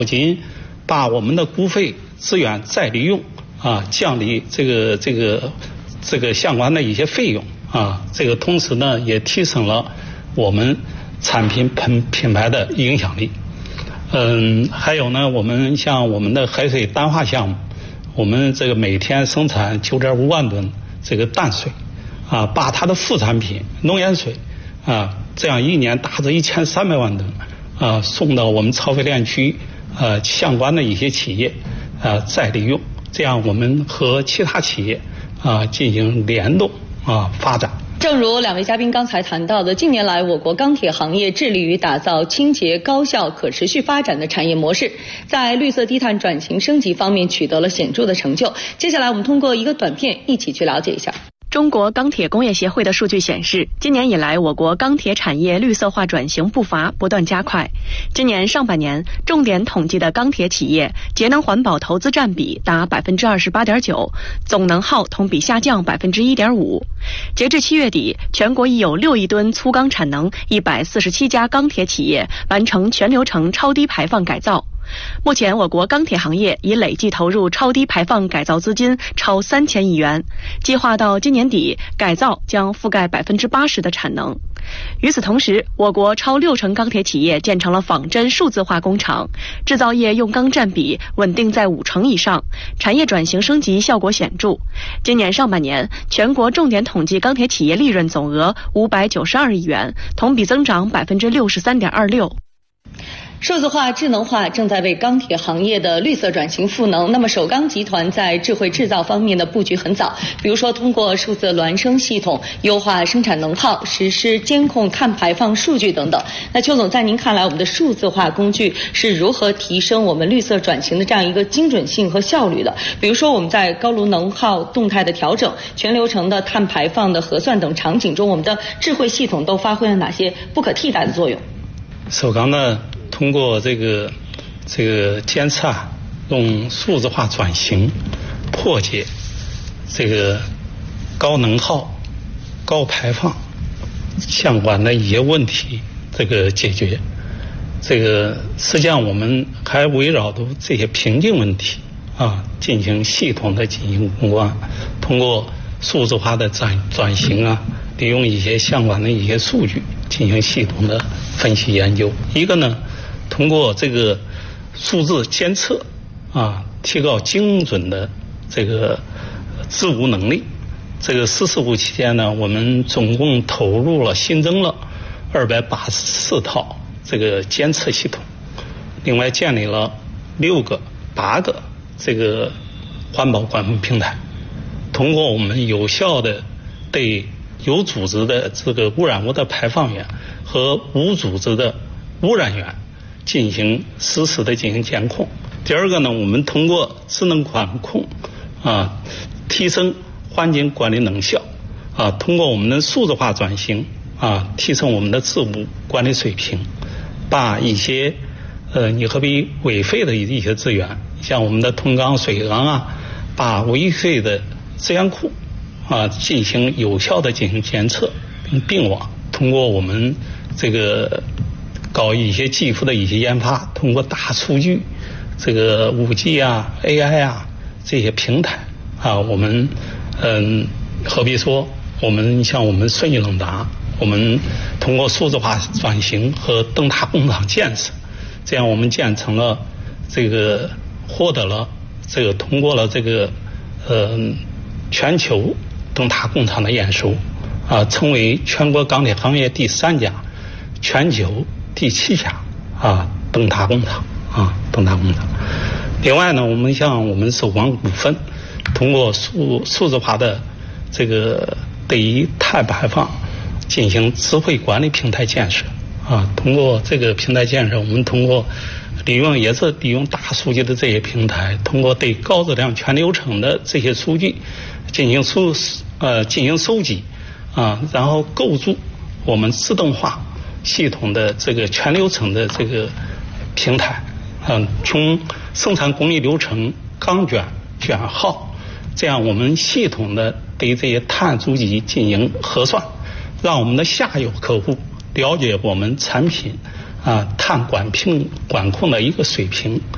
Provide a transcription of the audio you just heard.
不仅把我们的股费资源再利用降低这个相关的一些费用这个同时呢也提升了我们产品品牌的影响力。还有呢，我们像我们的海水淡化项目，我们这个每天生产9.5万吨这个淡水把它的副产品浓盐水这样一年达至1300万吨送到我们超费炼区相关的一些企业再利用，这样我们和其他企业进行联动发展。 正如两位嘉宾刚才谈到的，近年来我国钢铁行业致力于打造清洁、高效、可持续发展的产业模式，在绿色低碳转型升级方面取得了显著的成就。接下来我们通过一个短片一起去了解一下。 中国钢铁工业协会的数据显示，今年以来，我国钢铁产业绿色化转型步伐不断加快。今年上半年，重点统计的钢铁企业节能环保投资占比达 28.9%， 总能耗同比下降 1.5%。截至7月底，全国已有6亿吨粗钢产能147家钢铁企业完成全流程超低排放改造。目前，我国钢铁行业已累计投入超低排放改造资金超3000亿元，计划到今年底，改造将覆盖 80% 的产能。与此同时，我国超60%钢铁企业建成了仿真数字化工厂，制造业用钢占比稳定在50%以上，产业转型升级效果显著。今年上半年，全国重点统计钢铁企业利润总额592亿元，同比增长 63.26%。 数字化、智能化正在为钢铁行业的绿色转型赋能。那么首钢集团在智慧制造方面的布局很早，比如说通过数字孪生系统优化生产能耗，实施监控碳排放数据等等。那邱总，在您看来，我们的数字化工具是如何提升我们绿色转型的这样一个精准性和效率的？比如说我们在高炉能耗动态的调整、全流程的碳排放的核算等场景中，我们的智慧系统都发挥了哪些不可替代的作用？ 首钢呢，通过这个监测用数字化转型破解这个高能耗、高排放相关的一些问题，这个解决。这个实际上我们还围绕着这些瓶颈问题进行系统的进行攻关，通过数字化的转型利用一些相关的一些数据进行系统的分析研究。一个呢，通过这个数字监测提高精准的这个治污能力。这个十4五期间呢，我们总共投入了新增了284套这个监测系统，另外建立了8个这个环保管控平台，通过我们有效的对有组织的这个污染物的排放源和无组织的污染源实时的进行监控。第二个呢，我们通过智能管控提升环境管理能效通过我们的数字化转型提升我们的治污管理水平，把一些你可比违废的一些资源，像我们的铜钢、水钢把违废的资源库进行有效的进行监测并并网。通过我们这个搞一些技术的一些研发，通过大数据这个5G AI 这些平台我们好比说我们像我们顺义冷达，我们通过数字化转型和灯塔工厂建设，这样我们建成了这个获得了这个通过了这个全球灯塔工厂的验收成为全国钢铁行业第3家，全球第7家灯塔工厂灯塔工厂。另外呢，我们像我们首钢股份，通过数字化的这个对于碳排放进行智慧管理平台建设通过这个平台建设，我们通过利用大数据的这些平台，通过对高质量全流程的这些数据进行收集然后构筑我们自动化系统的这个全流程的这个平台从生产工艺流程、钢卷、卷号，这样我们系统的对这些碳足迹进行核算，让我们的下游客户了解我们产品碳管控的一个水平。